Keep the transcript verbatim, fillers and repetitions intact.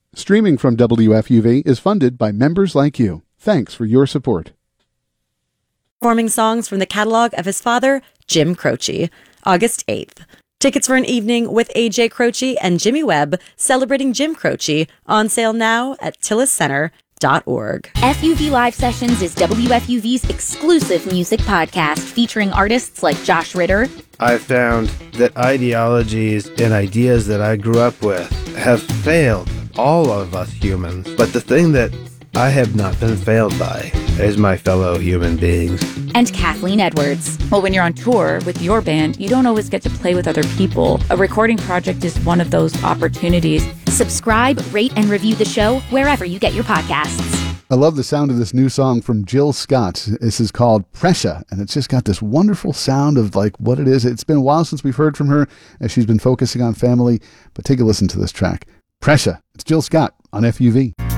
Streaming from W F U V is funded by members like you. Thanks for your support. Performing songs from the catalog of his father, Jim Croce, August eighth. Tickets for an evening with A J Croce and Jimmy Webb celebrating Jim Croce on sale now at tillis center dot org. F U V Live Sessions is W F U V's exclusive music podcast featuring artists like Josh Ritter. I've found that ideologies and ideas that I grew up with have failed all of us humans, but the thing that I have not been failed by is my fellow human beings. And Kathleen Edwards. Well, when you're on tour with your band, you don't always get to play with other people. A recording project is one of those opportunities. Subscribe, rate, and review the show wherever you get your podcasts. I love the sound of this new song from Jill Scott. This is called Pressure, and it's just got this wonderful sound of like what it is. It's been a while since we've heard from her as she's been focusing on family, but take a listen to this track. Pressure. It's Jill Scott on F U V.